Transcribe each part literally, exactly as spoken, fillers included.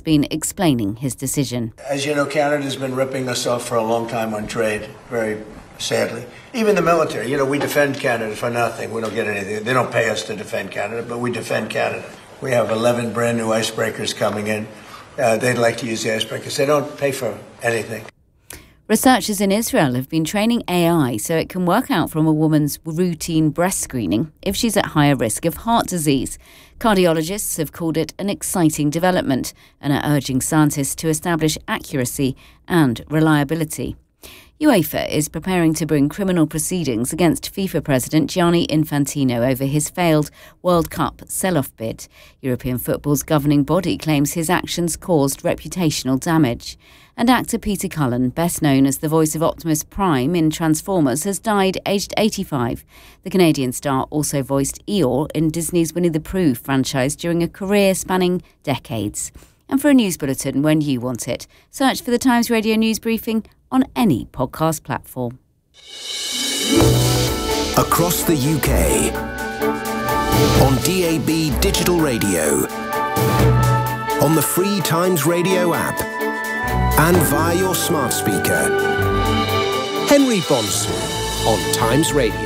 been explaining his decision. As you know, Canada's been ripping us off for a long time on trade, very sadly. Even the military, you know, we defend Canada for nothing. We don't get anything. They don't pay us to defend Canada, but we defend Canada. We have eleven brand new icebreakers coming in. Uh, they'd like to use the icebreakers. They don't pay for anything. Researchers in Israel have been training A I so it can work out from a woman's routine breast screening if she's at higher risk of heart disease. Cardiologists have called it an exciting development and are urging scientists to establish accuracy and reliability. UEFA is preparing to bring criminal proceedings against FIFA President Gianni Infantino over his failed World Cup sell-off bid. European football's governing body claims his actions caused reputational damage. And actor Peter Cullen, best known as the voice of Optimus Prime in Transformers, has died aged eighty-five. The Canadian star also voiced Eeyore in Disney's Winnie the Pooh franchise during a career spanning decades. And for a news bulletin when you want it, search for the Times Radio News Briefing on any podcast platform. Across the U K, on D A B digital radio, on the free Times Radio app, and via your smart speaker. Henry Bonson on Times Radio.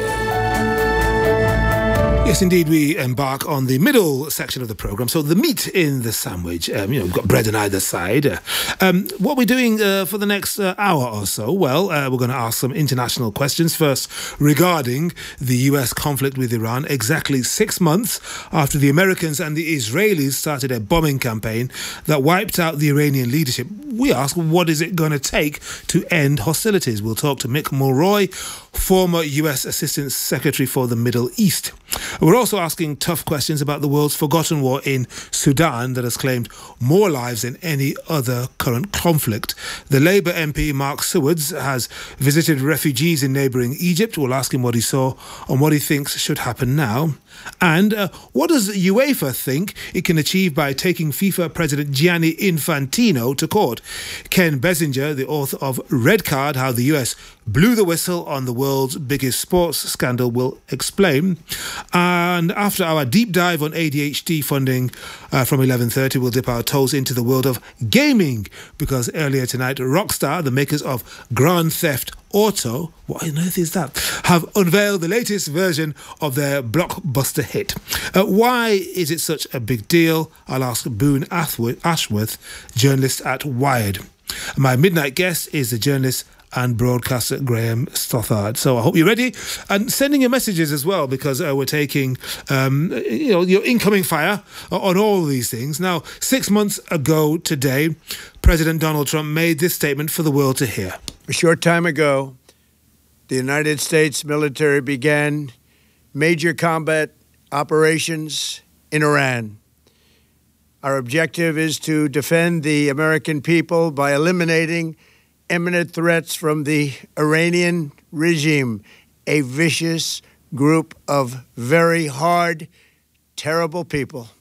Yes, indeed, we embark on the middle section of the programme. So the meat in the sandwich, um, you know, we've got bread on either side. Uh, um, what we're doing uh, for the next uh, hour or so, well, uh, we're going to ask some international questions. First, regarding the U S conflict with Iran, exactly six months after the Americans and the Israelis started a bombing campaign that wiped out the Iranian leadership. We ask, what is it going to take to end hostilities? We'll talk to Mick Mulroy, former U S Assistant Secretary for the Middle East. We're also asking tough questions about the world's forgotten war in Sudan that has claimed more lives than any other current conflict. The Labour M P Mark Sewards has visited refugees in neighbouring Egypt. We'll ask him what he saw and what he thinks should happen now. And uh, what does UEFA think it can achieve by taking FIFA President Gianni Infantino to court? Ken Bessinger, the author of Red Card, How the U S Blew the Whistle on the World's Biggest Sports Scandal, will explain. And after our deep dive on A D H D funding uh, from eleven thirty, we'll dip our toes into the world of gaming, because earlier tonight, Rockstar, the makers of Grand Theft Auto, what on earth is that, have unveiled the latest version of their blockbuster hit. Uh, why is it such a big deal? I'll ask Boone Ashworth, journalist at Wired. My midnight guest is the journalist and broadcaster Graham Stothard. So I hope you're ready, and sending your messages as well, because uh, we're taking um, you know, your incoming fire on all these things. Now, six months ago today, President Donald Trump made this statement for the world to hear. A short time ago, the United States military began major combat operations in Iran. Our objective is to defend the American people by eliminating imminent threats from the Iranian regime, a vicious group of very hard, terrible people.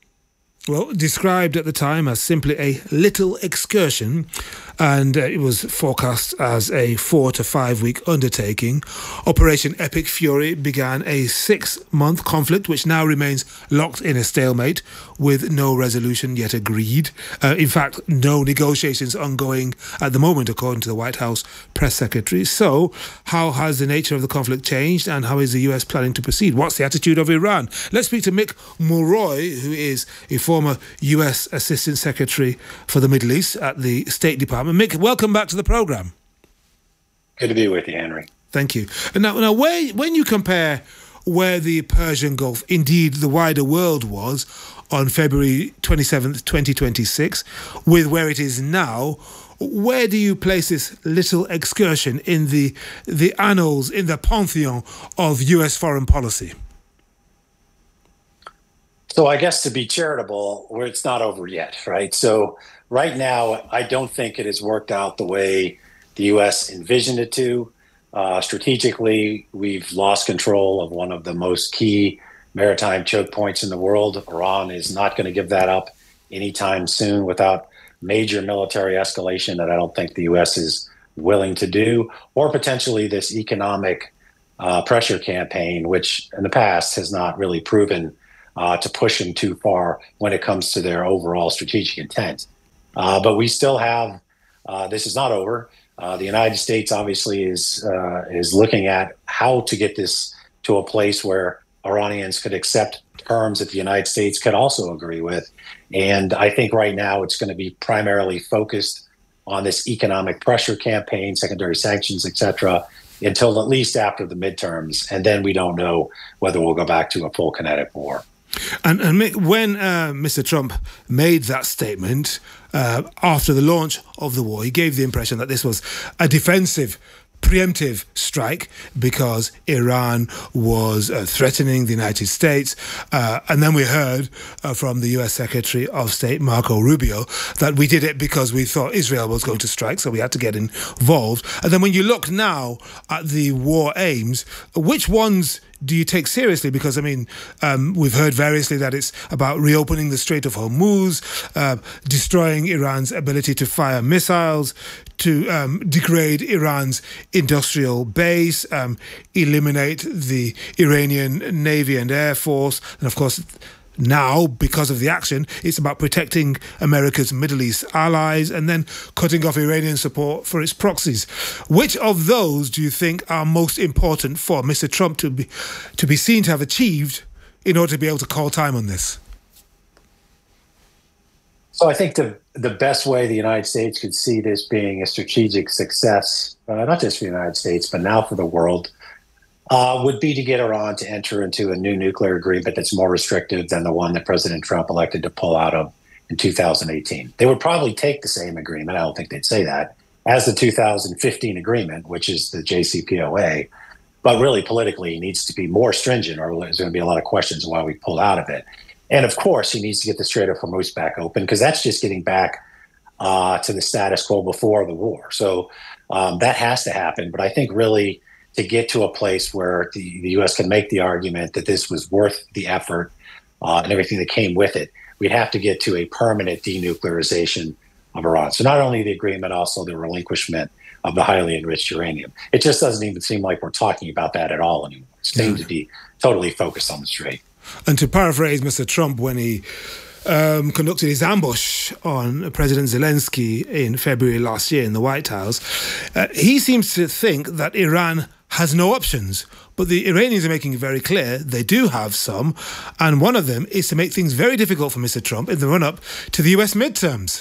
Well, described at the time as simply a little excursion, and uh, it was forecast as a four to five week undertaking. Operation Epic Fury began a six-month conflict which now remains locked in a stalemate with no resolution yet agreed. Uh, in fact, no negotiations ongoing at the moment, according to the White House press secretary. So, how has the nature of the conflict changed, and how is the U S planning to proceed? What's the attitude of Iran? Let's speak to Mick Mulroy, who is a former U S Assistant Secretary for the Middle East at the State Department. Mick, welcome back to the programme. Good to be with you, Henry. Thank you. And now, now where, when you compare where the Persian Gulf, indeed the wider world, was on February twenty-seventh, twenty twenty-six, with where it is now, where do you place this little excursion in the the annals, in the pantheon of U S foreign policy? So I guess, to be charitable, where it's not over yet, right? So right now, I don't think it has worked out the way the U S envisioned it to. Uh, strategically, we've lost control of one of the most key maritime choke points in the world. Iran is not going to give that up anytime soon without major military escalation that I don't think the U S is willing to do, or potentially this economic uh, pressure campaign, which in the past has not really proven Uh, to push them too far when it comes to their overall strategic intent. Uh, but we still have, uh, this is not over. Uh, the United States obviously is uh, is looking at how to get this to a place where Iranians could accept terms that the United States could also agree with. And I think right now it's going to be primarily focused on this economic pressure campaign, secondary sanctions, et cetera, until at least after the midterms. And then we don't know whether we'll go back to a full kinetic war. And, and Mick, when uh, Mister Trump made that statement uh, after the launch of the war, he gave the impression that this was a defensive, preemptive strike because Iran was uh, threatening the United States. Uh, and then we heard uh, from the U S Secretary of State, Marco Rubio, that we did it because we thought Israel was going to strike, so we had to get involved. And then when you look now at the war aims, which ones do you take seriously? Because, I mean, um, we've heard variously that it's about reopening the Strait of Hormuz, uh, destroying Iran's ability to fire missiles, to um, degrade Iran's industrial base, um, eliminate the Iranian Navy and Air Force, and, of course, now, because of the action, it's about protecting America's Middle East allies and then cutting off Iranian support for its proxies. Which of those do you think are most important for Mister Trump to be to be seen to have achieved in order to be able to call time on this? So I think the the best way the United States could see this being a strategic success, uh, not just for the United States, but now for the world, Uh, would be to get Iran to enter into a new nuclear agreement that's more restrictive than the one that President Trump elected to pull out of in two thousand eighteen. They would probably take the same agreement, I don't think they'd say that, as the two thousand fifteen agreement, which is the J C P O A. But really, politically, he needs to be more stringent, or there's going to be a lot of questions why we pulled out of it. And of course, he needs to get the Strait of Hormuz back open, because that's just getting back uh, to the status quo before the war. So um, that has to happen. But I think really, to get to a place where the, the U S can make the argument that this was worth the effort uh, and everything that came with it, we'd have to get to a permanent denuclearization of Iran. So not only the agreement, also the relinquishment of the highly enriched uranium. It just doesn't even seem like we're talking about that at all anymore. It seems yeah. to be totally focused on the Strait. And to paraphrase Mister Trump when he Um, conducted his ambush on President Zelensky in February last year in the White House, uh, he seems to think that Iran has no options. But the Iranians are making it very clear they do have some. And one of them is to make things very difficult for Mister Trump in the run-up to the U S midterms.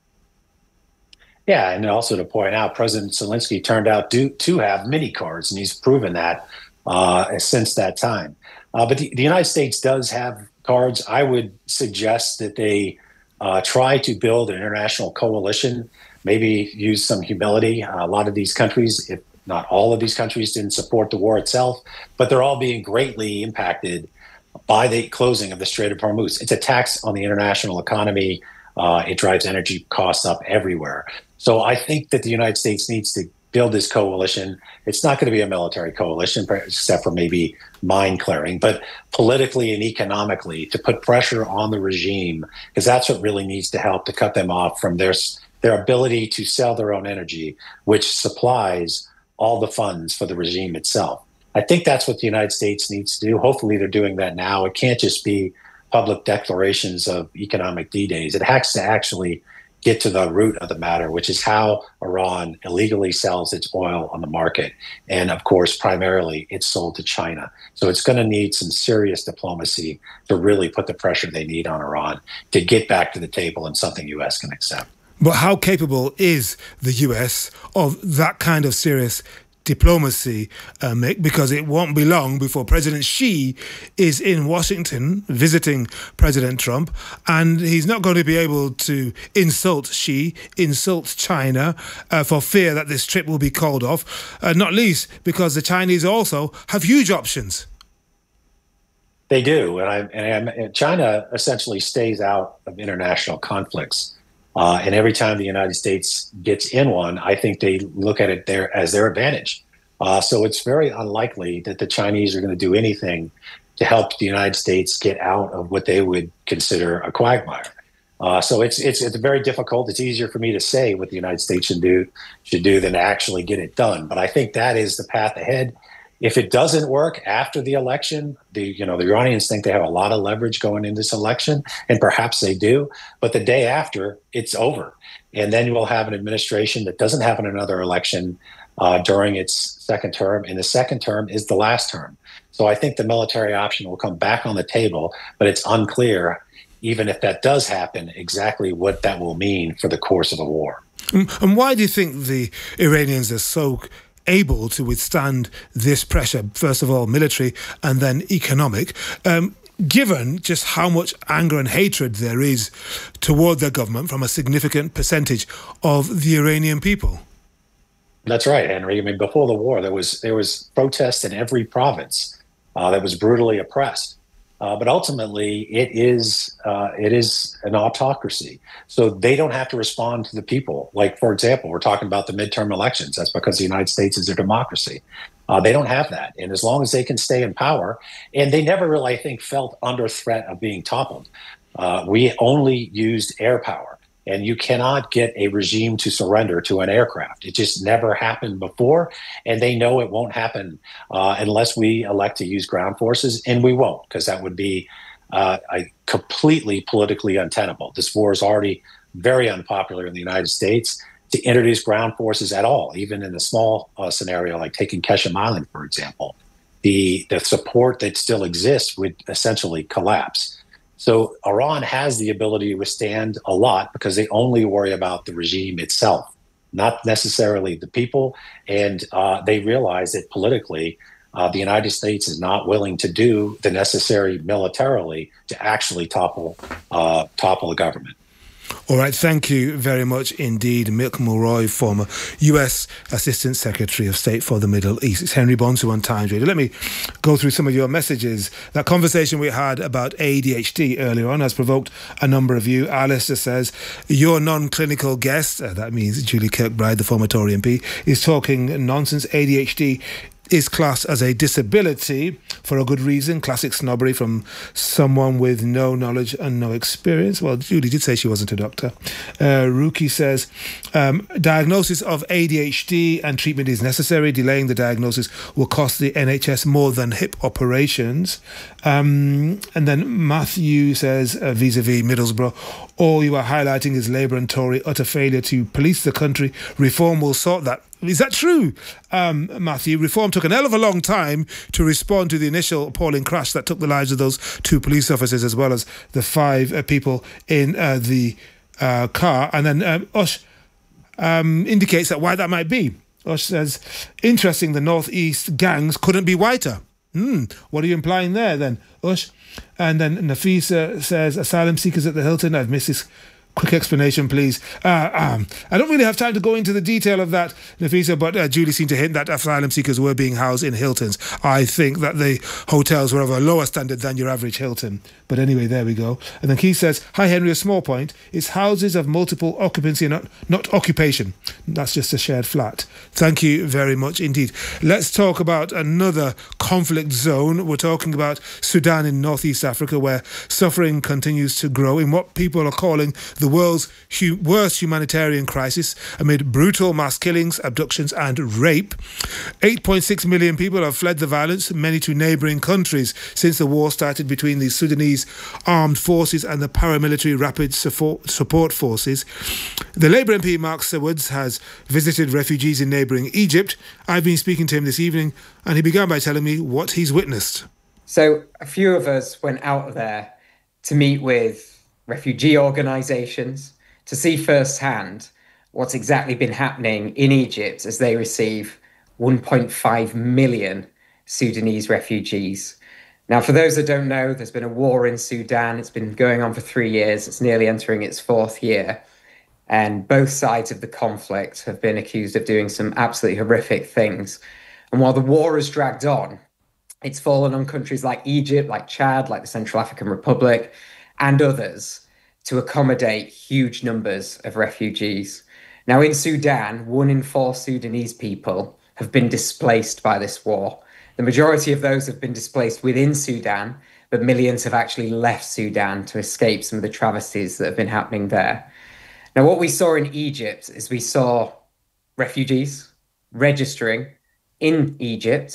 Yeah, and also to point out, President Zelensky turned out to, to have many cards, and he's proven that uh, since that time. Uh, but the, the United States does have cards. I would suggest that they uh, try to build an international coalition, maybe use some humility. Uh, a lot of these countries, if not all of these countries, didn't support the war itself, but they're all being greatly impacted by the closing of the Strait of Hormuz. It's a tax on the international economy. Uh, it drives energy costs up everywhere. So I think that the United States needs to build this coalition. It's not going to be a military coalition, except for maybe mine clearing, but politically and economically to put pressure on the regime, because that's what really needs to help to cut them off from their, their ability to sell their own energy, which supplies all the funds for the regime itself. I think that's what the United States needs to do. Hopefully they're doing that now. It can't just be public declarations of economic D-Days. It has to actually get to the root of the matter, which is how Iran illegally sells its oil on the market. And of course, primarily it's sold to China. So it's going to need some serious diplomacy to really put the pressure they need on Iran to get back to the table and something U S can accept. But how capable is the U S of that kind of serious diplomacy, uh, Mick, because it won't be long before President Xi is in Washington visiting President Trump, and he's not going to be able to insult Xi, insult China, uh, for fear that this trip will be called off, uh, not least because the Chinese also have huge options. They do, and, I, and China essentially stays out of international conflicts. Uh, and every time the United States gets in one, I think they look at it there as their advantage. Uh, so it's very unlikely that the Chinese are going to do anything to help the United States get out of what they would consider a quagmire. Uh, so it's it's it's very difficult. It's easier for me to say what the United States should do should do than to actually get it done. But I think that is the path ahead. If it doesn't work after the election, the you know the Iranians think they have a lot of leverage going into this election, and perhaps they do. But the day after, it's over, and then you will have an administration that doesn't have another election uh, during its second term, and the second term is the last term. So I think the military option will come back on the table, but it's unclear, even if that does happen, exactly what that will mean for the course of the war. And why do you think the Iranians are so able to withstand this pressure, first of all military and then economic, um, given just how much anger and hatred there is toward their government from a significant percentage of the Iranian people? That's right, Henry. I mean, before the war, there was there was protests in every province uh, that was brutally oppressed. Uh, but ultimately, it is uh, it is an autocracy. So they don't have to respond to the people. Like, for example, we're talking about the midterm elections. That's because the United States is a democracy. Uh, they don't have that. And as long as they can stay in power, and they never really, I think, felt under threat of being toppled. Uh, we only used air power. And you cannot get a regime to surrender to an aircraft. It just never happened before, and they know it won't happen uh, unless we elect to use ground forces, and we won't, because that would be uh, a completely politically untenable. This war is already very unpopular in the United States. To introduce ground forces at all, even in a small uh, scenario like taking Qeshm Island, for example, the, the support that still exists would essentially collapse. So Iran has the ability to withstand a lot because they only worry about the regime itself, not necessarily the people. And uh, they realize that politically, uh, the United States is not willing to do the necessary militarily to actually topple uh, topple the government. All right, thank you very much indeed, Mick Mulroy, former U S Assistant Secretary of State for the Middle East. It's Henry Bonsu on Times Radio. Let me go through some of your messages. That conversation we had about A D H D earlier on has provoked a number of you. Alistair says, your non-clinical guest, uh, that means Julie Kirkbride, the former Tory M P, is talking nonsense. A D H D is classed as a disability for a good reason. Classic snobbery from someone with no knowledge and no experience. Well, Julie did say she wasn't a doctor. Uh, Ruki says, um, diagnosis of A D H D and treatment is necessary. Delaying the diagnosis will cost the N H S more than hip operations. Um, and then Matthew says, uh, vis-a-vis Middlesbrough, all you are highlighting is Labour and Tory utter failure to police the country. Reform will sort that. Is that true, um, Matthew? Reform took an hell of a long time to respond to the initial appalling crash that took the lives of those two police officers as well as the five uh, people in uh, the uh, car. And then um, Ush um, indicates that why that might be. Ush says, interesting, the Northeast gangs couldn't be whiter. Hmm, what are you implying there then, Ush? And then Nafisa says, asylum seekers at the Hilton. I've missed this. Quick explanation, please. Uh, um, I don't really have time to go into the detail of that, Nafisa, but uh, Julie seemed to hint that asylum seekers were being housed in Hiltons. I think that the hotels were of a lower standard than your average Hilton. But anyway, there we go. And then Keith says, hi, Henry, a small point. It's houses of multiple occupancy, not, not occupation. That's just a shared flat. Thank you very much indeed. Let's talk about another conflict zone. We're talking about Sudan in Northeast Africa, where suffering continues to grow in what people are calling the world's hu- worst humanitarian crisis amid brutal mass killings, abductions and rape. eight point six million people have fled the violence, many to neighbouring countries, since the war started between the Sudanese armed forces and the paramilitary rapid support, support forces. The Labour M P Mark Seward has visited refugees in neighbouring Egypt. I've been speaking to him this evening and he began by telling me what he's witnessed. So a few of us went out there to meet with refugee organisations to see firsthand what's exactly been happening in Egypt as they receive one point five million Sudanese refugees. Now, for those that don't know, there's been a war in Sudan. It's been going on for three years. It's nearly entering its fourth year. And both sides of the conflict have been accused of doing some absolutely horrific things. And while the war has dragged on, it's fallen on countries like Egypt, like Chad, like the Central African Republic, and others to accommodate huge numbers of refugees. Now, in Sudan, one in four Sudanese people have been displaced by this war. The majority of those have been displaced within Sudan, but millions have actually left Sudan to escape some of the travesties that have been happening there. Now, what we saw in Egypt is we saw refugees registering in Egypt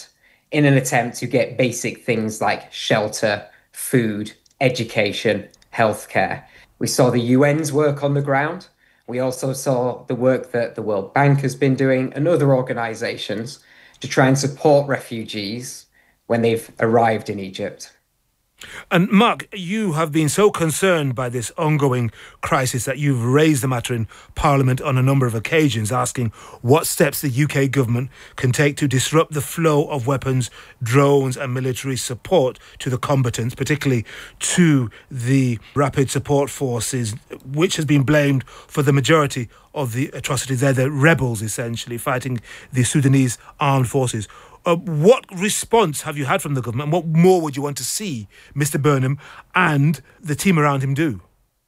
in an attempt to get basic things like shelter, food, education, healthcare. We saw the U N's work on the ground. We also saw the work that the World Bank has been doing and other organizations to try and support refugees when they've arrived in Egypt. And Mark, you have been so concerned by this ongoing crisis that you've raised the matter in Parliament on a number of occasions, asking what steps the U K government can take to disrupt the flow of weapons, drones and military support to the combatants, particularly to the Rapid Support Forces, which has been blamed for the majority of the atrocities. They're the rebels, essentially, fighting the Sudanese armed forces. Uh, what response have you had from the government? What more would you want to see Mister Burnham and the team around him do?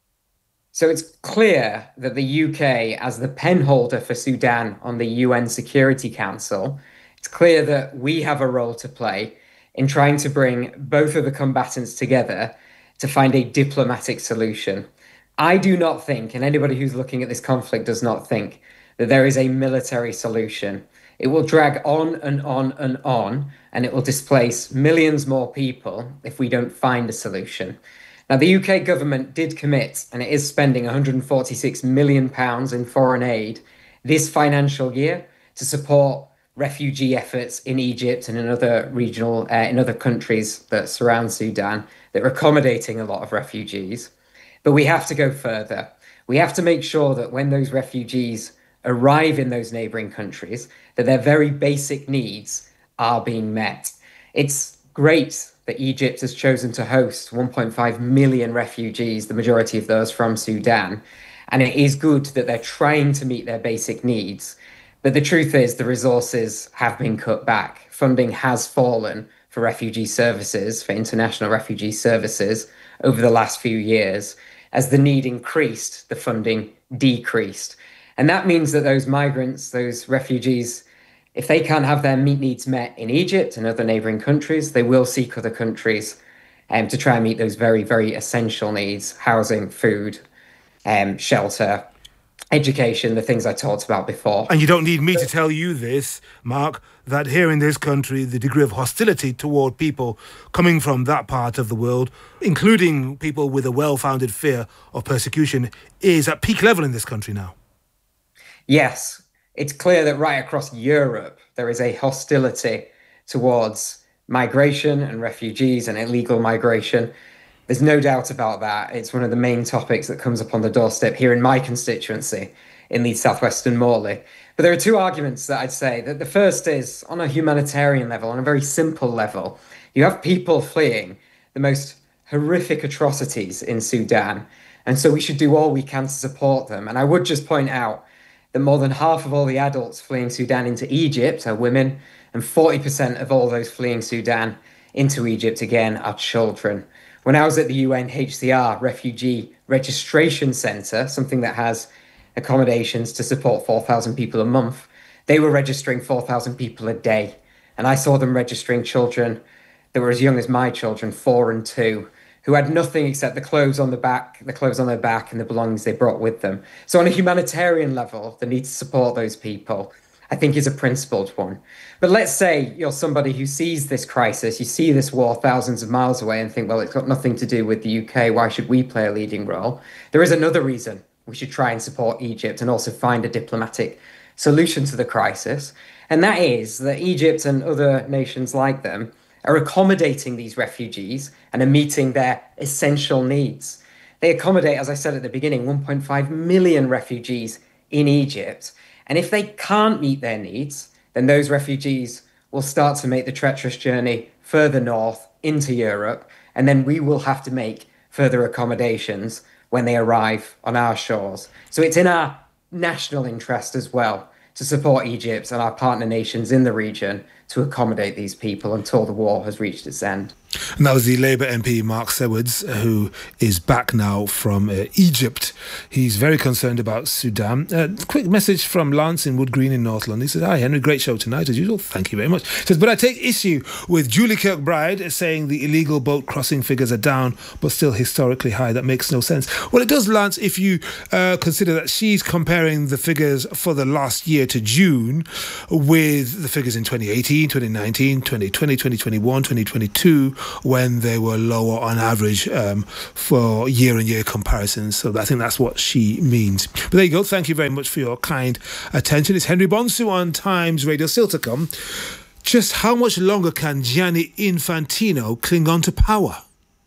So it's clear that the U K, as the penholder for Sudan on the U N Security Council, it's clear that we have a role to play in trying to bring both of the combatants together to find a diplomatic solution. I do not think, and anybody who's looking at this conflict does not think, that there is a military solution. It will drag on and on and on, and it will displace millions more people if we don't find a solution. Now, the U K government did commit, and it is spending one hundred forty-six million pounds in foreign aid this financial year to support refugee efforts in Egypt and in other regional, uh, in other countries that surround Sudan that are accommodating a lot of refugees. But we have to go further. We have to make sure that when those refugees arrive in those neighbouring countries, that their very basic needs are being met. It's great that Egypt has chosen to host one point five million refugees, the majority of those from Sudan. And it is good that they're trying to meet their basic needs. But the truth is the resources have been cut back. Funding has fallen for refugee services, for international refugee services over the last few years. As the need increased, the funding decreased. And that means that those migrants, those refugees, if they can't have their meat needs met in Egypt and other neighbouring countries, they will seek other countries um, to try and meet those very, very essential needs: housing, food, um, shelter, education, the things I talked about before. And you don't need me to tell you this, Mark, that here in this country, the degree of hostility toward people coming from that part of the world, including people with a well-founded fear of persecution, is at peak level in this country now. Yes, it's clear that right across Europe, there is a hostility towards migration and refugees and illegal migration. There's no doubt about that. It's one of the main topics that comes up on the doorstep here in my constituency, in the southwestern Morley. But there are two arguments that I'd say. That the first is on a humanitarian level, on a very simple level. You have people fleeing the most horrific atrocities in Sudan, and so we should do all we can to support them. And I would just point out that more than half of all the adults fleeing Sudan into Egypt are women, and forty percent of all those fleeing Sudan into Egypt, again, are children. When I was at the U N H C R Refugee Registration Centre, something that has accommodations to support four thousand people a month, they were registering four thousand people a day. And I saw them registering children that were as young as my children, four and two, who had nothing except the clothes on the back, the clothes on their back and the belongings they brought with them. So on a humanitarian level, the need to support those people, I think, is a principled one. But let's say you're somebody who sees this crisis, you see this war thousands of miles away and think, well, it's got nothing to do with the U K. Why should we play a leading role? There is another reason we should try and support Egypt and also find a diplomatic solution to the crisis. And that is that Egypt and other nations like them are accommodating these refugees and are meeting their essential needs. They accommodate, as I said at the beginning, one point five million refugees in Egypt. And if they can't meet their needs, then those refugees will start to make the treacherous journey further north into Europe, and then we will have to make further accommodations when they arrive on our shores. So it's in our national interest as well to support Egypt and our partner nations in the region to accommodate these people until the war has reached its end. And that was the Labour M P Mark Sewards, who is back now from uh, Egypt. He's very concerned about Sudan. Uh, quick message from Lance in Wood Green in North London. He says, hi Henry, great show tonight as usual. Thank you very much. He says, but I take issue with Julie Kirkbride saying the illegal boat crossing figures are down but still historically high. That makes no sense. Well, it does, Lance, if you uh, consider that she's comparing the figures for the last year to June with the figures in twenty eighteen eighteen, twenty nineteen, twenty twenty, twenty twenty-one, twenty twenty-two, when they were lower on average um, for year-on-year comparisons. So I think that's what she means. But there you go. Thank you very much for your kind attention. It's Henry Bonsu on Times Radio. Still to come. Just how much longer can Gianni Infantino cling on to power?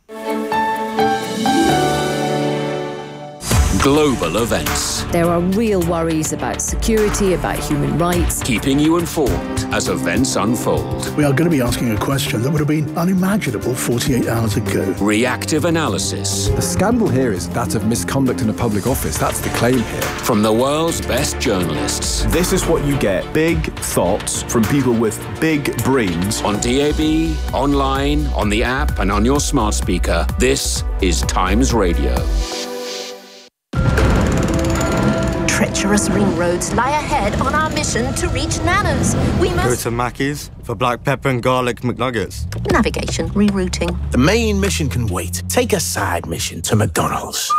Global events. There are real worries about security, about human rights. Keeping you informed as events unfold. We are going to be asking a question that would have been unimaginable forty-eight hours ago. Reactive analysis. The scandal here is that of misconduct in a public office. That's the claim here. From the world's best journalists. This is what you get. Big thoughts from people with big brains. On D A B, online, on the app, and on your smart speaker. This is Times Radio. Treacherous ring roads lie ahead on our mission to reach Nana's. We must... Go to Mackey's for black pepper and garlic McNuggets. Navigation, rerouting. The main mission can wait. Take a side mission to McDonald's.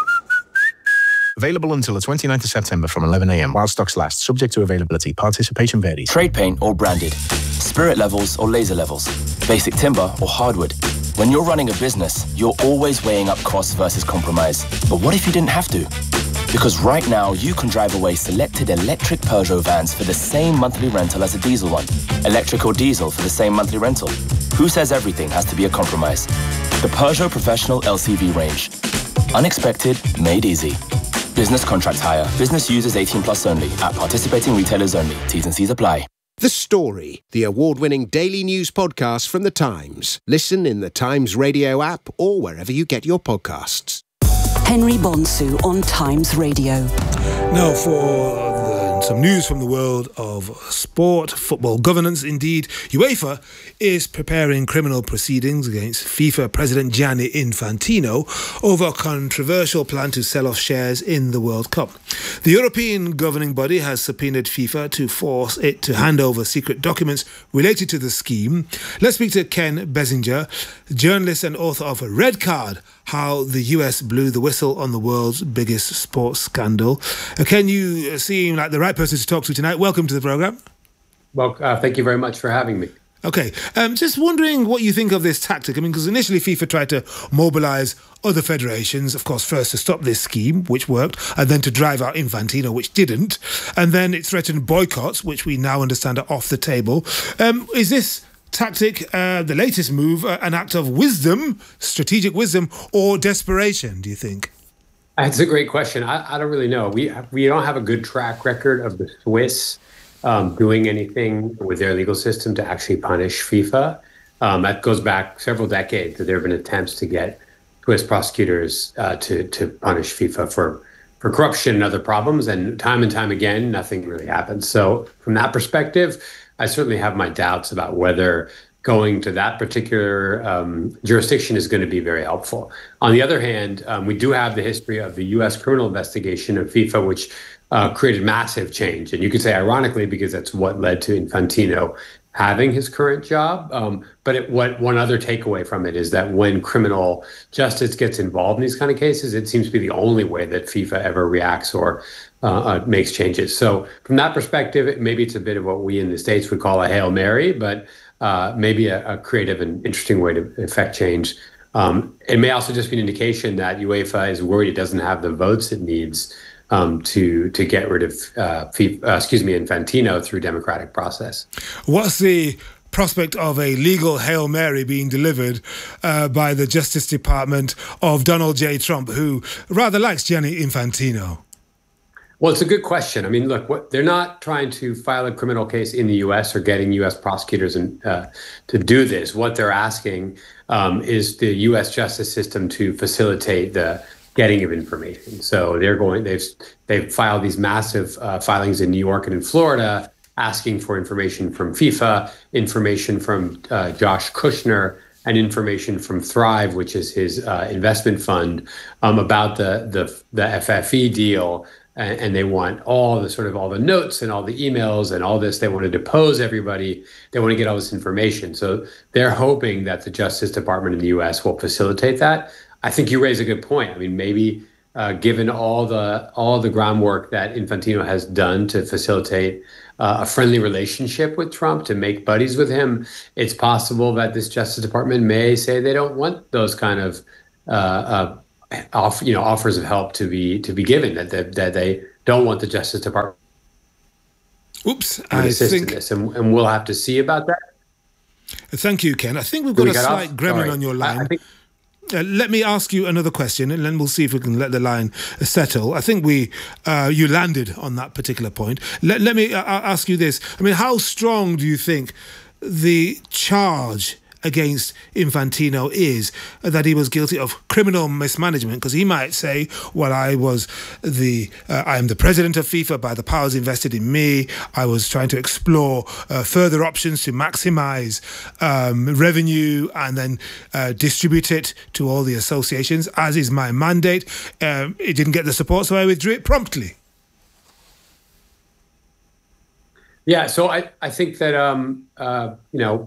Available until the twenty-ninth of September from eleven a.m. while stocks last. Subject to availability. Participation varies. Trade paint or branded. Spirit levels or laser levels. Basic timber or hardwood. When you're running a business, you're always weighing up costs versus compromise. But what if you didn't have to? Because right now, you can drive away selected electric Peugeot vans for the same monthly rental as a diesel one. Electric or diesel for the same monthly rental. Who says everything has to be a compromise? The Peugeot Professional L C V range. Unexpected, made easy. Business contract hire. Business users eighteen plus only. At participating retailers only. T's and C's apply. The Story, the award-winning daily news podcast from The Times. Listen in the Times Radio app or wherever you get your podcasts. Henry Bonsu on Times Radio. Now for the, some news from the world of sport, football governance. Indeed, UEFA is preparing criminal proceedings against FIFA President Gianni Infantino over a controversial plan to sell off shares in the World Cup. The European governing body has subpoenaed FIFA to force it to hand over secret documents related to the scheme. Let's speak to Ken Bessinger, journalist and author of Red Card: How the U S Blew the Whistle on the World's Biggest Sports Scandal. Uh, Ken, you seem like the right person to talk to tonight. Welcome to the programme. Well, uh, thank you very much for having me. Okay, um, just wondering what you think of this tactic. I mean, because initially FIFA tried to mobilise other federations, of course, first to stop this scheme, which worked, and then to drive out Infantino, which didn't. And then it threatened boycotts, which we now understand are off the table. Um, is this tactic, uh, the latest move, uh, an act of wisdom, strategic wisdom, or desperation, do you think? That's a great question. I, I don't really know. We we don't have a good track record of the Swiss um, doing anything with their legal system to actually punish FIFA. Um, that goes back several decades that there have been attempts to get Swiss prosecutors uh, to to punish FIFA for for corruption and other problems, and time and time again, nothing really happens. So from that perspective, I certainly have my doubts about whether going to that particular um, jurisdiction is going to be very helpful. On the other hand, um, we do have the history of the U S criminal investigation of FIFA, which uh, created massive change. And you could say ironically, because that's what led to Infantino having his current job. Um, but it, what one other takeaway from it is that when criminal justice gets involved in these kind of cases, it seems to be the only way that FIFA ever reacts or uh, uh, makes changes. So from that perspective, it, maybe it's a bit of what we in the States would call a Hail Mary, but uh, maybe a, a creative and interesting way to effect change. Um, it may also just be an indication that UEFA is worried it doesn't have the votes it needs Um, to to get rid of uh, FIFA, uh, excuse me, Infantino through democratic process. What's the prospect of a legal Hail Mary being delivered uh, by the Justice Department of Donald J. Trump, who rather likes Gianni Infantino? Well, it's a good question. I mean, look, what, they're not trying to file a criminal case in the U S or getting U S prosecutors in, uh, to do this. What they're asking um, is the U S justice system to facilitate the getting of information. So they're going, they've they've filed these massive uh, filings in New York and in Florida, asking for information from FIFA, information from uh, Josh Kushner, and information from Thrive, which is his uh, investment fund, um, about the the the F F E deal. And, and they want all the sort of all the notes and all the emails and all this. They want to depose everybody. They want to get all this information. So they're hoping that the Justice Department in the U S will facilitate that. I think you raise a good point. I mean, maybe uh, given all the all the groundwork that Infantino has done to facilitate uh, a friendly relationship with Trump, to make buddies with him, it's possible that this Justice Department may say they don't want those kind of uh, uh, off, you know, offers of help to be to be given, that they, that they don't want the Justice Department. Oops, I think, this, and, and we'll have to see about that. Thank you, Ken. I think we've got we a slight off? gremlin Sorry. on your line. I, I think- Uh, let me ask you another question, and then we'll see if we can let the line settle. I think we, uh, you landed on that particular point. Let, let me uh, ask you this. I mean, how strong do you think the charge against Infantino is that he was guilty of criminal mismanagement? Because he might say, well, I was the, uh, I am the president of FIFA by the powers invested in me. I was trying to explore uh, further options to maximize um, revenue and then uh, distribute it to all the associations, as is my mandate. Um, it didn't get the support, so I withdrew it promptly. Yeah, so I, I think that, um, uh, you know,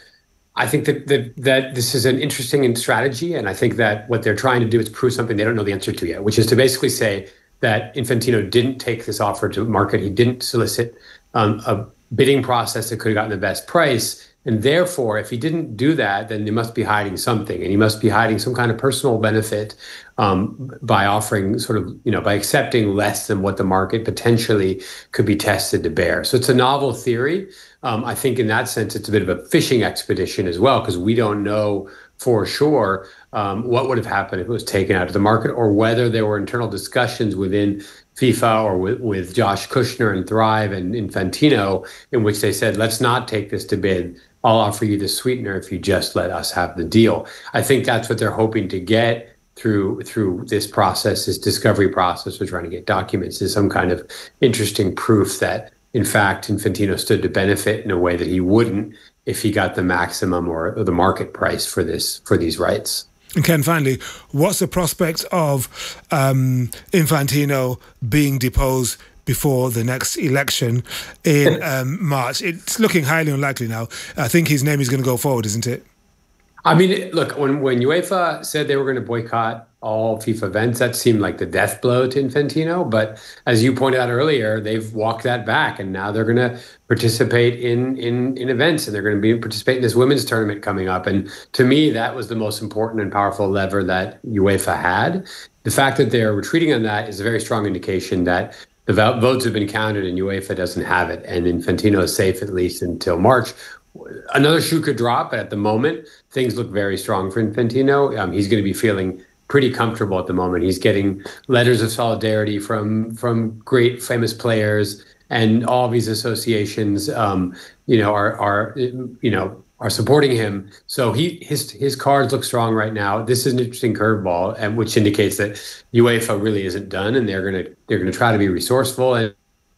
I think that, that that this is an interesting strategy, and I think that what they're trying to do is prove something they don't know the answer to yet, which is to basically say that Infantino didn't take this offer to market. He didn't solicit um, a bidding process that could have gotten the best price. And therefore, if he didn't do that, then they must be hiding something, and he must be hiding some kind of personal benefit um, by offering sort of, you know, by accepting less than what the market potentially could be tested to bear. So it's a novel theory. Um, I think in that sense, it's a bit of a fishing expedition as well, because we don't know for sure um, what would have happened if it was taken out of the market, or whether there were internal discussions within FIFA or with, with Josh Kushner and Thrive and Infantino in which they said, let's not take this to bid. I'll offer you the sweetener if you just let us have the deal. I think that's what they're hoping to get through through this process, this discovery process. We're trying to get documents, is some kind of interesting proof that, in fact, Infantino stood to benefit in a way that he wouldn't if he got the maximum or, or the market price for this for these rights. And Ken, finally, what's the prospect of um, Infantino being deposed before the next election in um, March? It's looking highly unlikely now. I think his name is going to go forward, isn't it? I mean, look, when, when UEFA said they were going to boycott all FIFA events, that seemed like the death blow to Infantino. But as you pointed out earlier, they've walked that back, and now they're going to participate in, in, in events, and they're going to be participate in this women's tournament coming up. And to me, that was the most important and powerful lever that UEFA had. The fact that they're retreating on that is a very strong indication that the votes have been counted and UEFA doesn't have it, and Infantino is safe at least until March. Another shoe could drop, but at the moment, things look very strong for Infantino. Um, he's going to be feeling pretty comfortable at the moment. He's getting letters of solidarity from from great famous players, and all these associations, um, you know, are are you know are supporting him. So he his his cards look strong right now. This is an interesting curveball, and which indicates that UEFA really isn't done, and they're gonna they're gonna try to be resourceful and.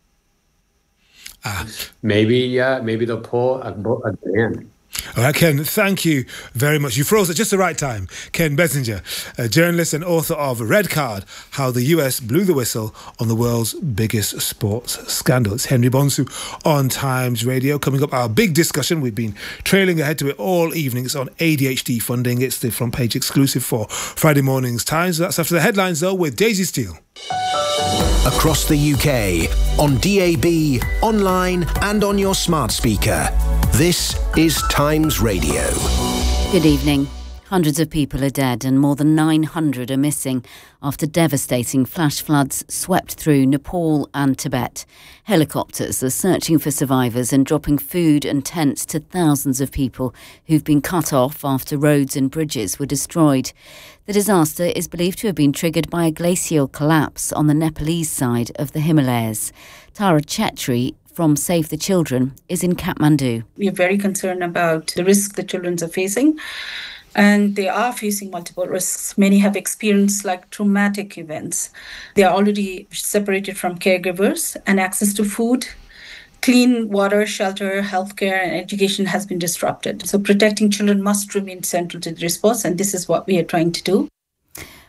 Ah. Maybe, uh, maybe they'll pull a, a ban. All right, Ken, thank you very much. You froze at just the right time. Ken Bessinger, a journalist and author of Red Card, How the U S Blew the Whistle on the World's Biggest Sports Scandal. It's Henry Bonsu on Times Radio. Coming up, our big discussion. We've been trailing ahead to it all evening. It's on A D H D funding. It's the front page exclusive for Friday morning's Times. That's after the headlines, though, with Daisy Steele. Across the U K, on D A B, online and on your smart speaker. This is Times Radio. Good evening. Hundreds of people are dead and more than nine hundred are missing after devastating flash floods swept through Nepal and Tibet. Helicopters are searching for survivors and dropping food and tents to thousands of people who've been cut off after roads and bridges were destroyed. The disaster is believed to have been triggered by a glacial collapse on the Nepalese side of the Himalayas. Tara Chetri from Save the Children is in Kathmandu. We are very concerned about the risk the children are facing. And they are facing multiple risks. Many have experienced like traumatic events. They are already separated from caregivers, and access to food, clean water, shelter, healthcare, and education has been disrupted. So protecting children must remain central to the response, and this is what we are trying to do.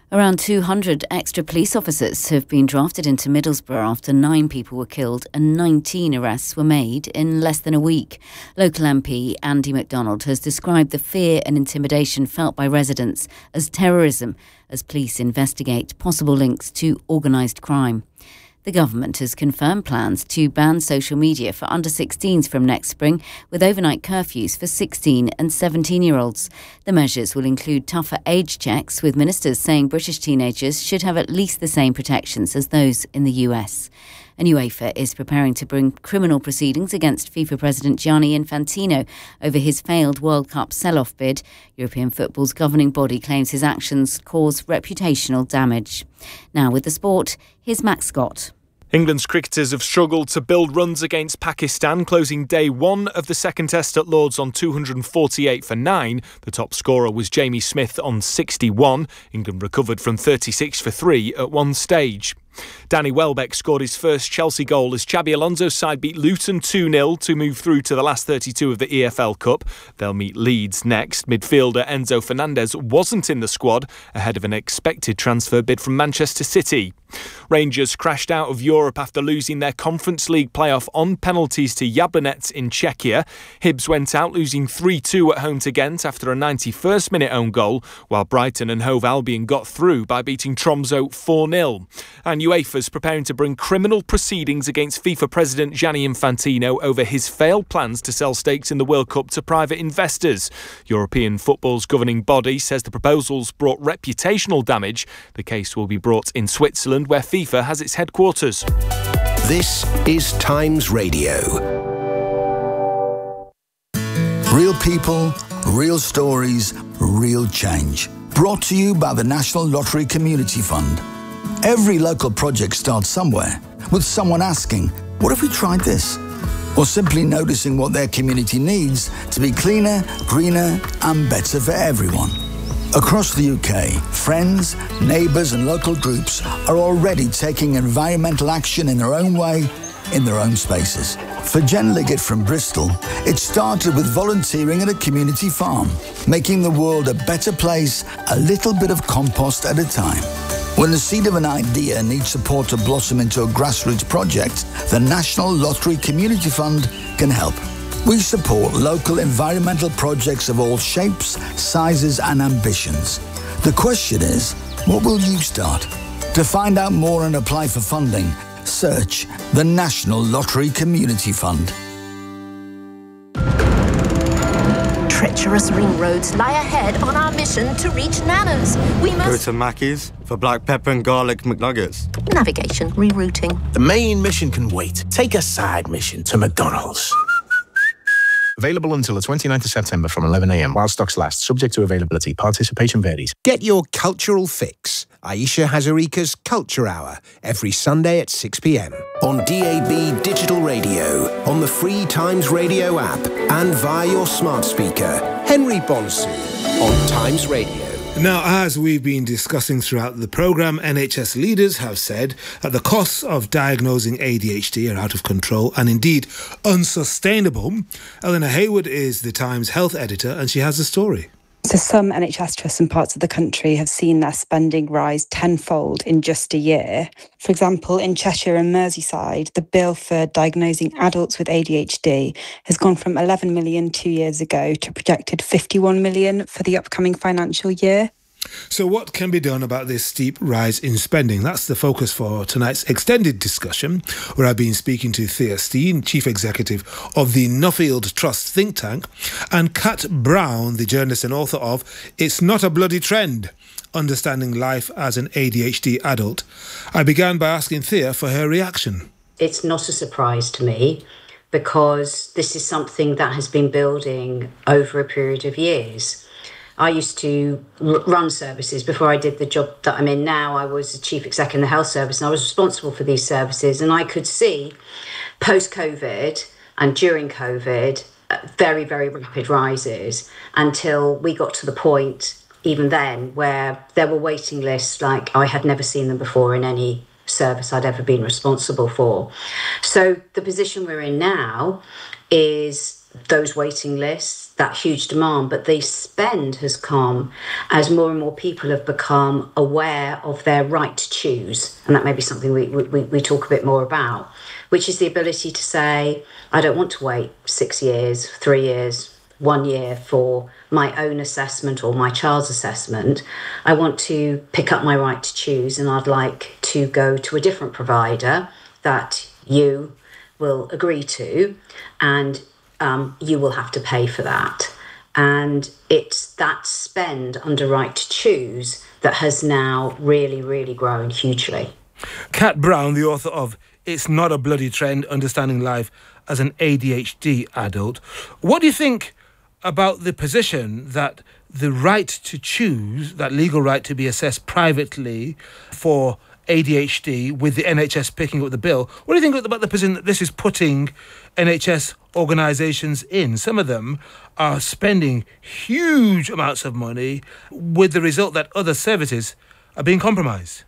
Around two hundred extra police officers have been drafted into Middlesbrough after nine people were killed and nineteen arrests were made in less than a week. Local M P Andy MacDonald has described the fear and intimidation felt by residents as terrorism as police investigate possible links to organised crime. The government has confirmed plans to ban social media for under sixteens from next spring, with overnight curfews for sixteen and seventeen-year-olds. The measures will include tougher age checks, with ministers saying British teenagers should have at least the same protections as those in the U S. And UEFA is preparing to bring criminal proceedings against FIFA President Gianni Infantino over his failed World Cup sell-off bid. European football's governing body claims his actions cause reputational damage. Now with the sport, here's Max Scott. England's cricketers have struggled to build runs against Pakistan, closing day one of the second test at Lords on two hundred forty-eight for nine. The top scorer was Jamie Smith on sixty-one. England recovered from thirty-six for three at one stage. Danny Welbeck scored his first Chelsea goal as Xabi Alonso's side beat Luton two nil to move through to the last thirty-two of the E F L Cup. They'll meet Leeds next. Midfielder Enzo Fernandez wasn't in the squad ahead of an expected transfer bid from Manchester City. Rangers crashed out of Europe after losing their Conference League playoff on penalties to Jablonec in Czechia. Hibs went out losing three two at home to Ghent after a ninety-first minute own goal, while Brighton and Hove Albion got through by beating Tromsø four nil. And UEFA's preparing to bring criminal proceedings against FIFA President Gianni Infantino over his failed plans to sell stakes in the World Cup to private investors. European football's governing body says the proposals brought reputational damage. The case will be brought in Switzerland, where FIFA has its headquarters. This is Times Radio. Real people, real stories, real change. Brought to you by the National Lottery Community Fund. Every local project starts somewhere, with someone asking, what if we tried this? Or simply noticing what their community needs to be cleaner, greener, and better for everyone. Across the U K, friends, neighbours and local groups are already taking environmental action in their own way, in their own spaces. For Jen Liggett from Bristol, it started with volunteering at a community farm, making the world a better place, a little bit of compost at a time. When the seed of an idea needs support to blossom into a grassroots project, the National Lottery Community Fund can help. We support local environmental projects of all shapes, sizes and ambitions. The question is, what will you start? To find out more and apply for funding, search the National Lottery Community Fund. Treacherous ring roads lie ahead on our mission to reach Nana's. We Go must... to Mackey's for black pepper and garlic McNuggets. Navigation, rerouting. The main mission can wait. Take a side mission to McDonald's. Available until the twenty-ninth of September from eleven a m while stocks last, subject to availability. Participation varies. Get your cultural fix. Aisha Hazarika's Culture Hour, every Sunday at six p m on D A B Digital Radio, on the free Times Radio app, and via your smart speaker. Henry Bonsu on Times Radio. Now, as we've been discussing throughout the programme, N H S leaders have said that the costs of diagnosing A D H D are out of control and indeed unsustainable. Eleanor Hayward is the Times health editor and she has the story. So some N H S trusts in parts of the country have seen their spending rise tenfold in just a year. For example, in Cheshire and Merseyside, the bill for diagnosing adults with A D H D has gone from eleven million two years ago to projected fifty-one million for the upcoming financial year. So what can be done about this steep rise in spending? That's the focus for tonight's extended discussion, where I've been speaking to Thea Steen, Chief Executive of the Nuffield Trust think tank, and Kat Brown, the journalist and author of It's Not a Bloody Trend, Understanding Life as an A D H D Adult. I began by asking Thea for her reaction. It's not a surprise to me, because this is something that has been building over a period of years. I used to r- run services before I did the job that I'm in now. I was a chief exec in the health service and I was responsible for these services. And I could see post-COVID and during COVID, uh, very, very rapid rises until we got to the point, even then, where there were waiting lists like I had never seen them before in any service I'd ever been responsible for. So the position we're in now is those waiting lists, that huge demand, but the spend has come as more and more people have become aware of their right to choose. And that may be something we, we, we talk a bit more about, which is the ability to say, I don't want to wait six years, three years, one year for my own assessment or my child's assessment. I want to pick up my right to choose, and I'd like to go to a different provider that you will agree to, and um, you will have to pay for that. And it's that spend under right to choose that has now really, really grown hugely. Kat Brown, the author of It's Not a Bloody Trend, Understanding Life as an A D H D Adult. What do you think about the position that the right to choose, that legal right to be assessed privately for A D H D, with the N H S picking up the bill? What do you think about the position that this is putting N H S organisations in? Some of them are spending huge amounts of money with the result that other services are being compromised.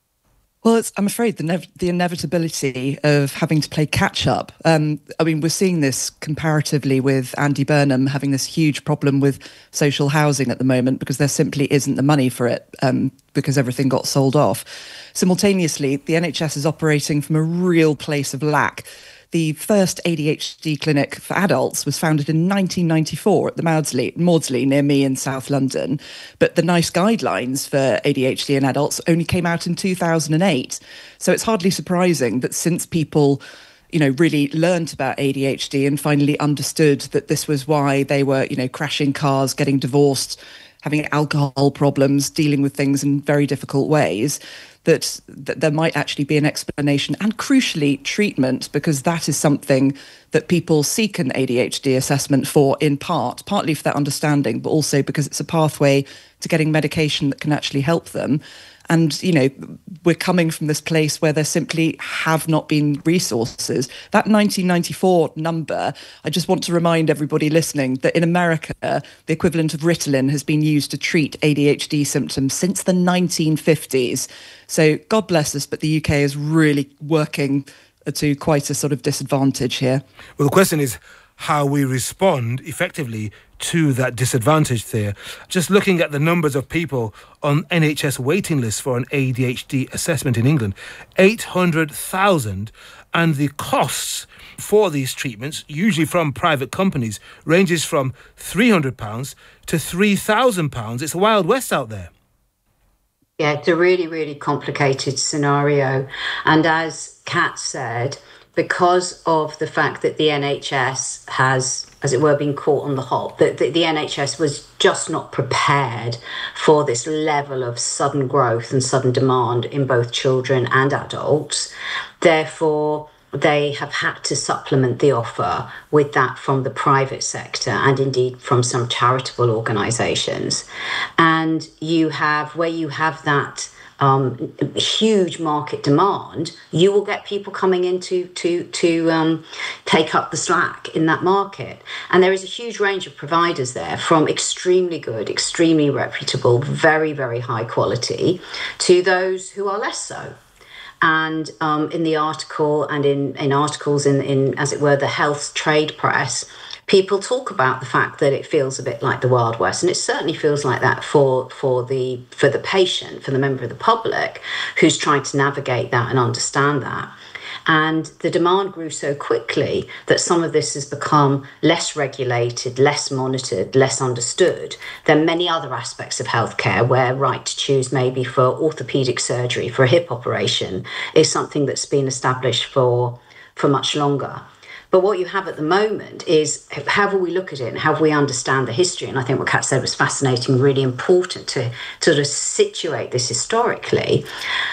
Well, it's, I'm afraid the, nev- the inevitability of having to play catch-up. Um, I mean, we're seeing this comparatively with Andy Burnham having this huge problem with social housing at the moment because there simply isn't the money for it um, because everything got sold off. Simultaneously, the N H S is operating from a real place of lack. The first A D H D clinic for adults was founded in nineteen ninety-four at the Maudsley, Maudsley near me in South London. But the NICE guidelines for A D H D in adults only came out in two thousand eight. So it's hardly surprising that since people, you know, really learned about A D H D and finally understood that this was why they were, you know, crashing cars, getting divorced, having alcohol problems, dealing with things in very difficult ways, that, that there might actually be an explanation and, crucially, treatment, because that is something that people seek an A D H D assessment for, in part, partly for that understanding, but also because it's a pathway to getting medication that can actually help them. And, you know, we're coming from this place where there simply have not been resources. That nineteen ninety-four number, I just want to remind everybody listening that in America, the equivalent of Ritalin has been used to treat A D H D symptoms since the nineteen fifties. So God bless us, but the U K is really working to quite a sort of disadvantage here. Well, the question is how we respond effectively to that disadvantage there. Just looking at the numbers of people on N H S waiting lists for an A D H D assessment in England, eight hundred thousand, and the costs for these treatments, usually from private companies, ranges from three hundred pounds to three thousand pounds. It's a Wild West out there. Yeah, it's a really, really complicated scenario. And as Kat said, because of the fact that the N H S has, as it were, been caught on the hop, that the, the N H S was just not prepared for this level of sudden growth and sudden demand in both children and adults. Therefore, they have had to supplement the offer with that from the private sector and indeed from some charitable organisations. And you have, where you have that Um, huge market demand, you will get people coming in to to to um, take up the slack in that market. And there is a huge range of providers there, from extremely good, extremely reputable, very, very high quality, to those who are less so. And um, in the article and in, in articles in, in, as it were, the health trade press, people talk about the fact that it feels a bit like the Wild West, and it certainly feels like that for for the for the patient, for the member of the public who's trying to navigate that and understand that. And the demand grew so quickly that some of this has become less regulated, less monitored, less understood than many other aspects of healthcare, where right to choose maybe for orthopaedic surgery, for a hip operation, is something that's been established for for much longer. But what you have at the moment is, however we look at it and how we understand the history, and I think what Kat said was fascinating, really important to, to sort of situate this historically.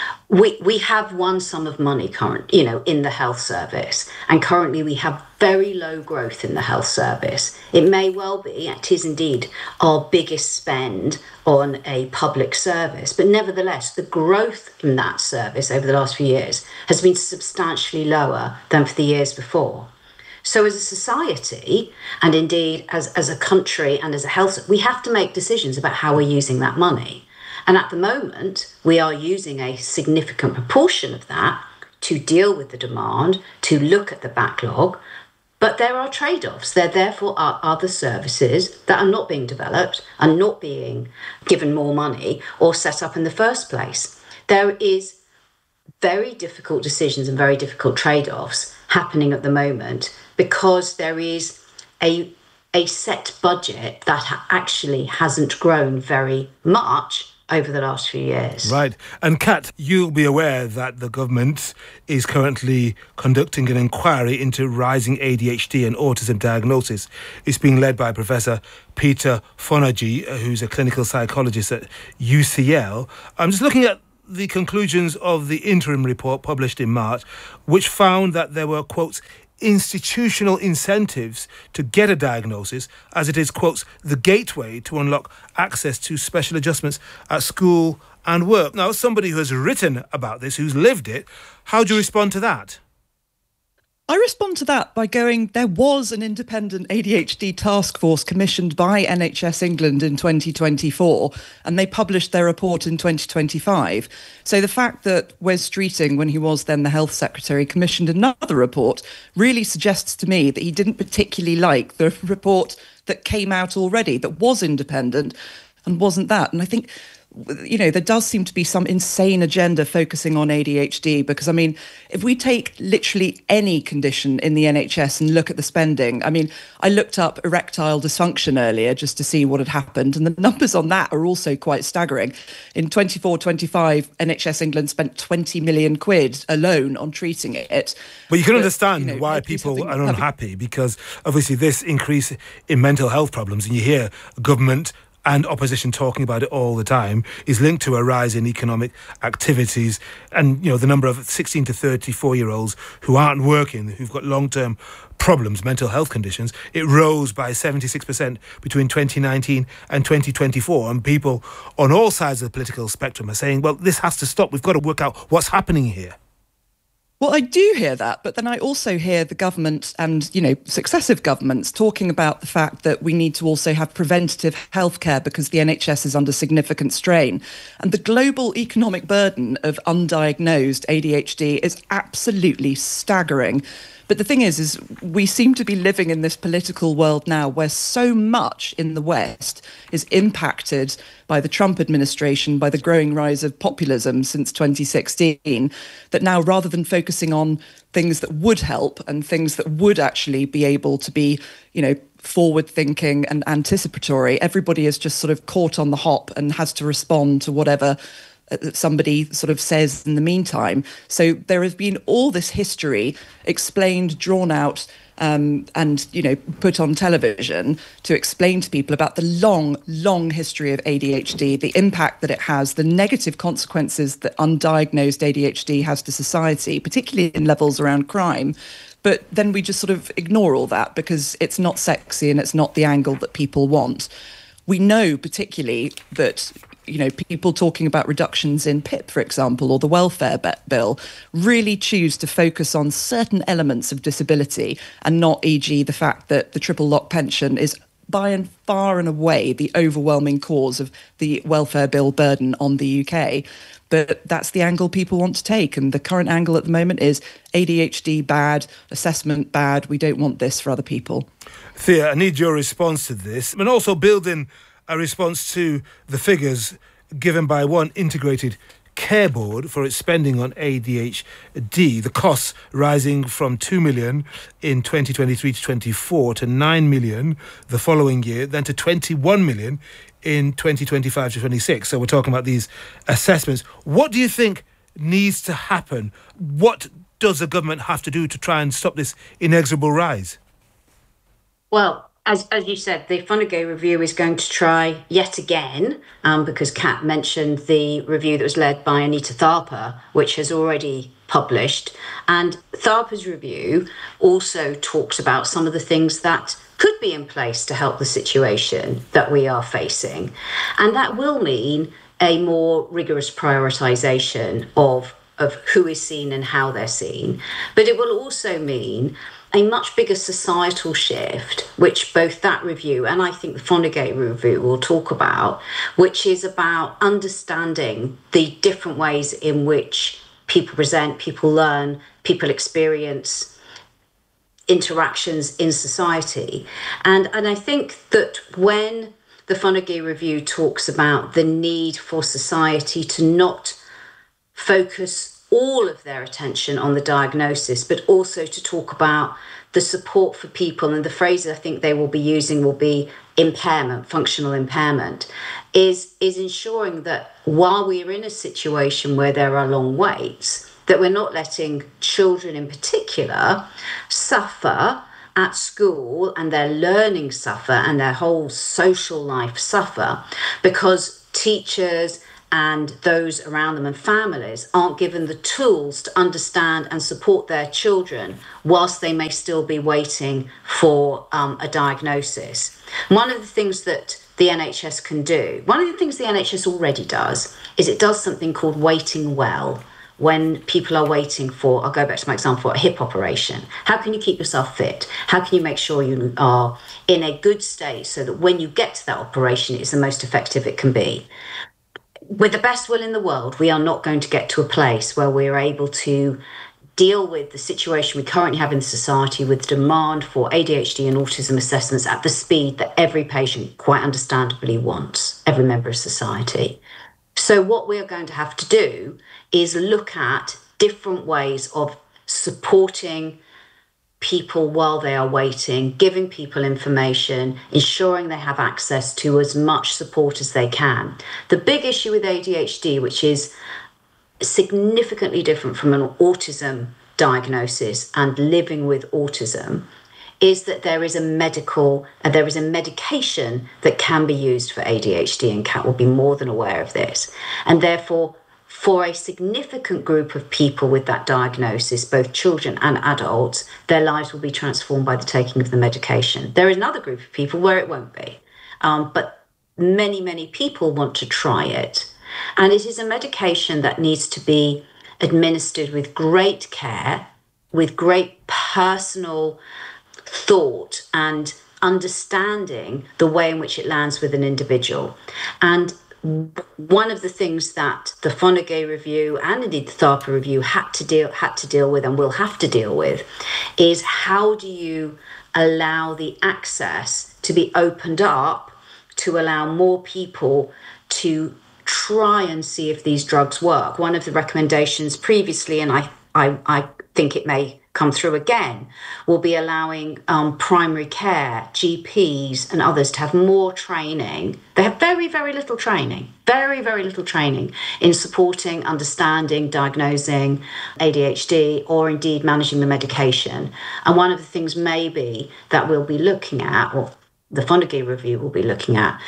We we have one sum of money current, you know, in the health service, and currently we have very low growth in the health service. It may well be, it is indeed, our biggest spend on a public service, but nevertheless, the growth in that service over the last few years has been substantially lower than for the years before. So as a society, and indeed as, as a country and as a health, we have to make decisions about how we're using that money. And at the moment, we are using a significant proportion of that to deal with the demand, to look at the backlog, But there are trade-offs. There therefore are other services that are not being developed and not being given more money or set up in the first place. There is very difficult decisions and very difficult trade-offs happening at the moment because there is a, a set budget that ha- actually hasn't grown very much over the last few years. Right. And Kat, you'll be aware that the government is currently conducting an inquiry into rising A D H D and autism diagnosis. It's being led by Professor Peter Fonagy, who's a clinical psychologist at U C L. I'm just looking at the conclusions of the interim report published in March, which found that there were, quotes, institutional incentives to get a diagnosis, as it is, quotes, the gateway to unlock access to special adjustments at school and work. Now, as somebody who has written about this, who's lived it, how do you respond to that? I respond to that by going, there was an independent A D H D task force commissioned by N H S England in twenty twenty-four, and they published their report in twenty twenty-five. So the fact that Wes Streeting, when he was then the Health Secretary, commissioned another report really suggests to me that he didn't particularly like the report that came out already, that was independent and wasn't that. And I think, you know, there does seem to be some insane agenda focusing on A D H D because, I mean, if we take literally any condition in the N H S and look at the spending, I mean, I looked up erectile dysfunction earlier just to see what had happened, and the numbers on that are also quite staggering. In twenty-four twenty-five, N H S England spent twenty million quid alone on treating it. But you can but, understand you know, why people having, are unhappy having... because obviously this increase in mental health problems, and you hear government and opposition talking about it all the time, is linked to a rise in economic activities and, you know, the number of sixteen to thirty-four-year-olds who aren't working, who've got long-term problems, mental health conditions. It rose by seventy-six percent between twenty nineteen and twenty twenty-four. And people on all sides of the political spectrum are saying, well, this has to stop. We've got to work out what's happening here. Well, I do hear that, but then I also hear the government and, you know, successive governments talking about the fact that we need to also have preventative healthcare because the N H S is under significant strain. And the global economic burden of undiagnosed A D H D is absolutely staggering. But the thing is, is we seem to be living in this political world now where so much in the West is impacted by the Trump administration, by the growing rise of populism since twenty sixteen, that now rather than focusing on things that would help and things that would actually be able to be, you know, forward-thinking and anticipatory, everybody is just sort of caught on the hop and has to respond to whatever somebody sort of says in the meantime. So there has been all this history explained, drawn out, um, and, you know, put on television to explain to people about the long, long history of A D H D, the impact that it has, the negative consequences that undiagnosed A D H D has to society, particularly in levels around crime. But then we just sort of ignore all that because it's not sexy and it's not the angle that people want. We know particularly that, you know, people talking about reductions in P I P, for example, or the welfare bill, really choose to focus on certain elements of disability and not, for example, the fact that the triple lock pension is by and far and away the overwhelming cause of the welfare bill burden on the U K. But that's the angle people want to take. And the current angle at the moment is A D H D bad, assessment bad. We don't want this for other people. Thea, I need your response to this, and also building a response to the figures given by one integrated care board for its spending on A D H D, the costs rising from two million in twenty twenty-three to twenty-four to nine million the following year, then to twenty-one million in twenty twenty-five to twenty-six. So we're talking about these assessments. What do you think needs to happen? What does the government have to do to try and stop this inexorable rise? Well, As, as you said, the Fonagy review is going to try yet again, um, because Kat mentioned the review that was led by Anita Tharpa, which has already published. And Tharpa's review also talks about some of the things that could be in place to help the situation that we are facing. And that will mean a more rigorous prioritisation of, of who is seen and how they're seen. But it will also mean a much bigger societal shift, which both that review and I think the Fonagy review will talk about, which is about understanding the different ways in which people present, people learn, people experience interactions in society. And, and I think that when the Fonagy Review talks about the need for society to not focus all of their attention on the diagnosis, but also to talk about the support for people, and the phrase I think they will be using will be impairment, functional impairment, is, is ensuring that while we are in a situation where there are long waits, that we're not letting children in particular suffer at school and their learning suffer and their whole social life suffer because teachers and those around them and families aren't given the tools to understand and support their children whilst they may still be waiting for um, a diagnosis. One of the things that the N H S can do, one of the things the N H S already does, is it does something called waiting well. When people are waiting for, I'll go back to my example, a hip operation. How can you keep yourself fit? How can you make sure you are in a good state so that when you get to that operation, it's the most effective it can be? With the best will in the world, we are not going to get to a place where we are able to deal with the situation we currently have in society with demand for A D H D and autism assessments at the speed that every patient quite understandably wants, every member of society. So what we are going to have to do is look at different ways of supporting people while they are waiting, giving people information, ensuring they have access to as much support as they can. The big issue with A D H D, which is significantly different from an autism diagnosis and living with autism, is that there is a medical and there is a medication that can be used for A D H D, and Kat will be more than aware of this. And therefore, for a significant group of people with that diagnosis, both children and adults, their lives will be transformed by the taking of the medication. There is another group of people where it won't be, um, but many, many people want to try it. And it is a medication that needs to be administered with great care, with great personal thought and understanding the way in which it lands with an individual. And one of the things that the Fonagy Review and indeed the THARPA Review had to deal had to deal with and will have to deal with is how do you allow the access to be opened up to allow more people to try and see if these drugs work. One of the recommendations previously, and I, I, I think it may come through again, will be allowing um, primary care, G Ps and others to have more training. They have very, very little training, very, very little training in supporting, understanding, diagnosing A D H D or indeed managing the medication. And one of the things maybe that we'll be looking at, or the Fonagy Review will be looking at,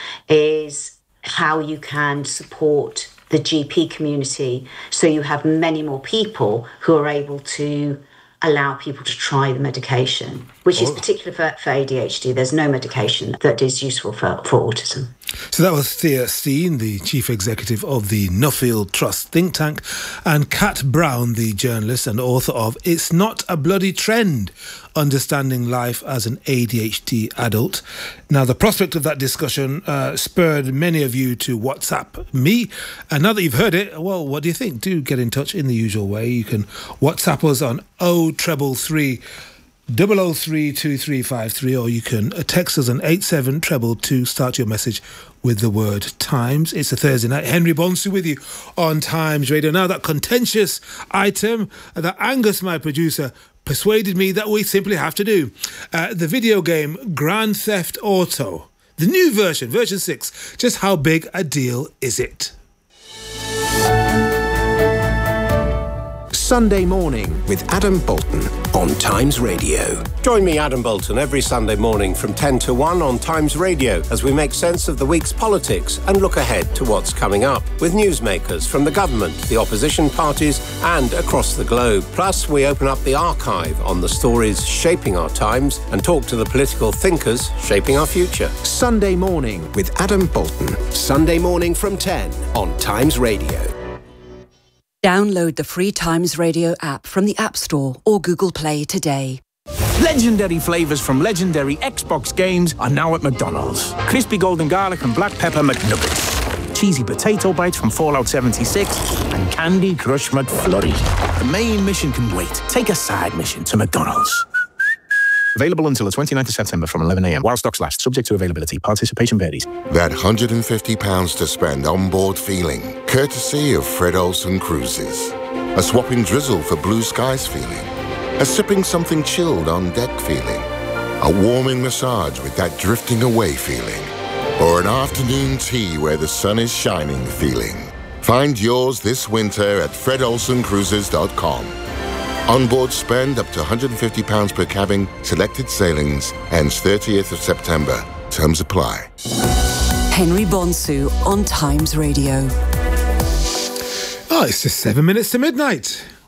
is how you can support the G P community so you have many more people who are able to allow people to try the medication, which is particular for, for A D H D. There's no medication that is useful for, for autism. So that was Thea Steen, the Chief Executive of the Nuffield Trust think tank, and Kat Brown, the journalist and author of It's Not a Bloody Trend, Understanding Life as an A D H D Adult. Now, the prospect of that discussion uh, spurred many of you to WhatsApp me. And now that you've heard it, well, what do you think? Do get in touch in the usual way. You can WhatsApp us on oh treble three double oh three two three five three, or you can text us on eight seven treble two. Start your message with the word Times. It's a Thursday night. Henry Bonsu with you on Times Radio. Now, that contentious item that Angus, my producer, persuaded me that we simply have to do. Uh, the video game Grand Theft Auto, the new version, version six. Just how big a deal is it? Sunday Morning with Adam Bolton on Times Radio. Join me, Adam Bolton, every Sunday morning from ten to one on Times Radio as we make sense of the week's politics and look ahead to what's coming up with newsmakers from the government, the opposition parties and across the globe. Plus, we open up the archive on the stories shaping our times and talk to the political thinkers shaping our future. Sunday Morning with Adam Bolton. Sunday morning from ten on Times Radio. Download the free Times Radio app from the App Store or Google Play today. Legendary flavours from legendary Xbox games are now at McDonald's. Crispy golden garlic and black pepper McNuggets. Cheesy potato bites from Fallout seventy-six. And Candy Crush McFlurry. The main mission can wait. Take a side mission to McDonald's. Available until the twenty-ninth of September from eleven a m while stocks last, subject to availability. Participation varies. That one hundred fifty pounds to spend on board feeling, courtesy of Fred Olsen Cruises. A swapping drizzle for blue skies feeling. A sipping something chilled on deck feeling. A warming massage with that drifting away feeling. Or an afternoon tea where the sun is shining feeling. Find yours this winter at fred olsen cruises dot com. Onboard spend up to one hundred fifty pounds per cabin, selected sailings, ends thirtieth of September. Terms apply. Henry Bonsu on Times Radio. Oh, it's just seven minutes to midnight.